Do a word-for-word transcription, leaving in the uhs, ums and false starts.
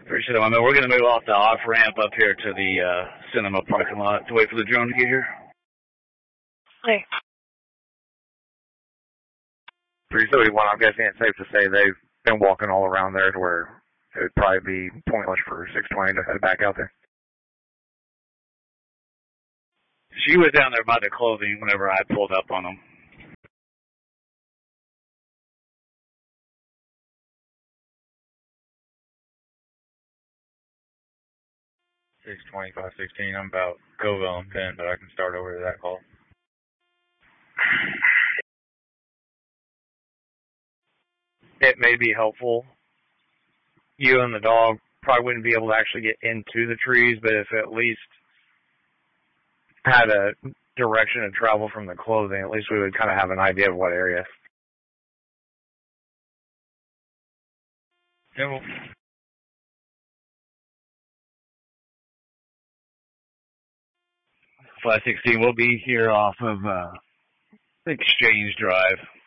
Appreciate it, my man. We're going to move off the off-ramp up here to the uh, cinema parking lot to wait for the drone to get here. Hey. three seventy-one, I'm guessing it's safe to say they've been walking all around there to where it would probably be pointless for six twenty to head back out there. She was down there by the clothing whenever I pulled up on them. six twenty-five sixteen, I'm about Covell and Penn, but I can start over to that call. It may be helpful. You and the dog probably wouldn't be able to actually get into the trees, but if at least had a direction of travel from the clothing, at least we would kind of have an idea of what area. Yeah, five sixteen, we'll be here off of uh, Exchange Drive.